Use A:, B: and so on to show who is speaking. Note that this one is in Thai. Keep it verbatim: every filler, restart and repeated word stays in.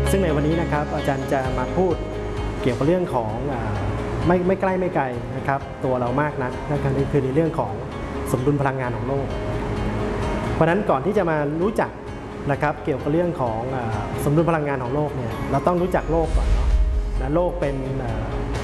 A: ซึ่งในวันนี้นะครับอาจารย์จะมาพูดเกี่ยวกับเรื่องของไม่ไม่ใกล้ไม่ไกลนะครับตัวเรามากนักนะครับนี่คือในเรื่องของสมดุลพลังงานของโลกเพราะฉะนั้นก่อนที่จะมารู้จักนะครับเกี่ยวกับเรื่องของสมดุลพลังงานของโลกเนี่ยเราต้องรู้จักโลกก่อนเนาะโลกเป็น